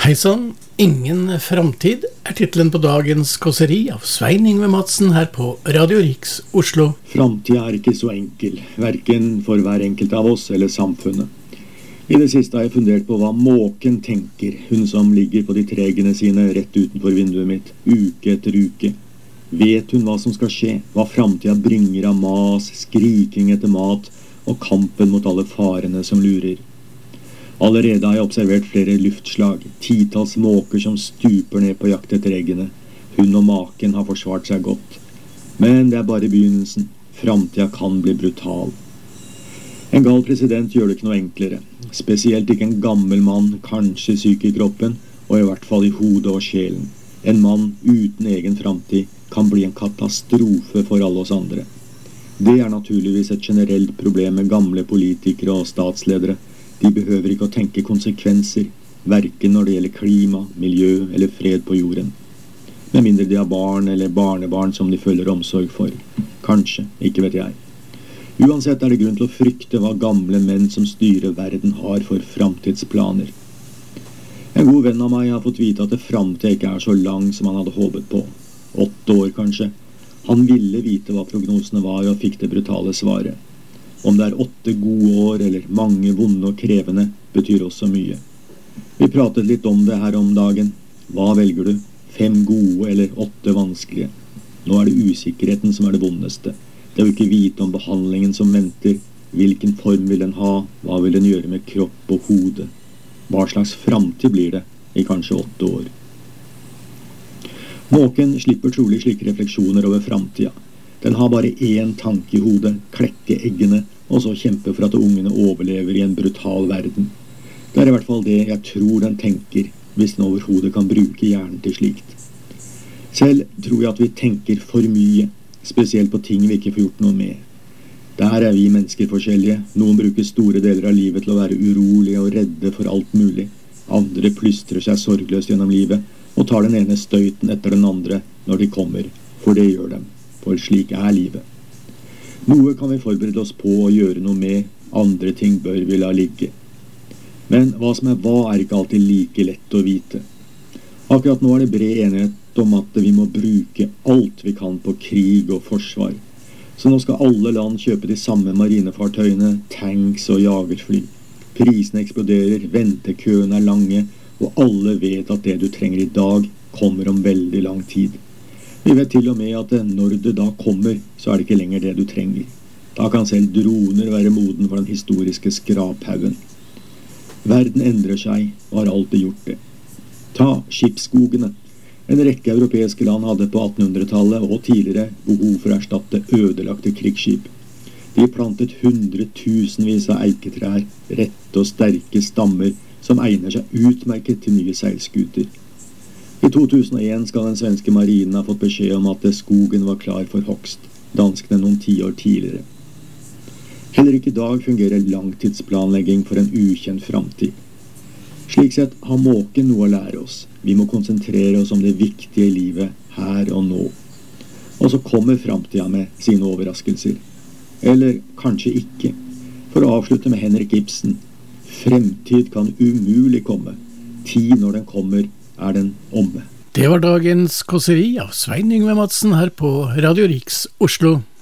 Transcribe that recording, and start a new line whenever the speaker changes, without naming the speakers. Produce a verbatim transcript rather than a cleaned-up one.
Hei sann, ingen framtid er titlen på dagens kåseri av Svein Yngve Madsen her på Radio Riks Oslo.
Framtida er ikke så enkel, hverken for hver enkelt av oss eller samfunnet. I det siste har jeg fundert på hva måken tenker, hun som ligger på de tregene sine rett utenfor vinduet mitt, uke etter uke. Vet hun hva som skal skje, hva framtida bringer av mas, skriking etter mat og kampen mot alle farene som lurer? Allerede har jeg observert flere luftslag, titals måker som stuper ned på jakt etter eggene. Hun og maken har forsvart seg godt. Men det er bare begynnelsen. Framtida kan bli brutal. En gal president gjør det ikke noe enklere. Spesielt ikke en gammel mann, kanskje syk i kroppen, og i hvert fall i hodet og sjelen. En mann uten egen framtid kan bli en katastrofe for alle oss andre. Det er naturligvis et generelt problem med gamle politikere og statsledere. De behøver ikke å tenke konsekvenser, hverken når det gjelder klima, miljø eller fred på jorden. Med mindre de har barn eller barnebarn som de føler omsorg for. Kanskje, ikke vet jeg. Uansett er det grunn til å frykte hva gamle menn som styrer verden har for framtidsplaner. En god venn av meg har fått vite at det framtid ikke er så lang som han hadde håpet på. Åtte år kanskje. Han ville vite hva prognosene var og fikk det brutale svaret. Om det er åtte gode år eller mange vonde og krevende, betyr også mye. Vi pratet litt om det her om dagen. Hva velger du? Fem gode eller åtte vanskelige? Nå er det usikkerheten som er det vondeste. Det å ikke vite om behandlingen som venter. Hvilken form vil den ha? Hva vil den gjøre med kropp og hode? Hva slags framtid blir det i kanskje åtte år? Måken slipper trolig slike refleksjoner over framtida. Den har bare én tanke i hodet, klekke eggene, og så kjempe for at ungene overlever i en brutal verden. Det er i hvert fall det jeg tror den tenker, hvis den overhodet kan bruke hjernen til slikt. Selv tror jeg at vi tenker for mye, spesielt på ting vi ikke får gjort noe med. Der er vi mennesker forskjellige. Noen bruker store deler av livet til å være urolige og redde for alt mulig. Andre plystrer seg sorgløst gjennom livet, og tar den ene støyten etter den andre når de kommer, for det gjør dem. For slik er livet. Noe kan vi forberede oss på å gjøre noe med, andre ting bør vi la ligge. Men hva som er hva er ikke alltid like lett å vite. Akkurat nå er det bred enighet om at vi må bruke alt vi kan på krig og forsvar. Så nå skal alle land kjøpe de samme marinefartøyene, tanks og jagerfly. Prisene eksploderer, ventekøene er lange, og alle vet at det du trenger i dag kommer om veldig lang tid. Vi vet til og med at når det da kommer, så er det ikke lenger det du trenger. Da kan selv droner være moden for den historiske skraphaugen. Verden endrer seg, og har alltid gjort det. Ta skipsskogene. En rekke europeiske land hadde på attenhundretallet og tidligere behov for å erstatte ødelagte krigsskip. De plantet hundretusenvis av eiketrær, rette og sterke stammer som egner seg utmerket til nye seilskuter. I to tusen og en skal den svenske marinen ha fått beskjed om at skogen var klar for hogst, danskene noen tiår tidligere. Heller ikke i dag fungerer langtidsplanlegging for en ukjent framtid. Slik sett har måken noe å lære oss. Vi må konsentrere oss om det viktige i livet her og nå. Og så kommer framtida med sine overraskelser. Eller kanskje ikke. For å avslutte med Henrik Ibsen. Fremtid kan umulig komme. Tid når den kommer, er den omme.
Det var dagens kåseri av Svein Yngve Madsen her på Radio Riks Oslo.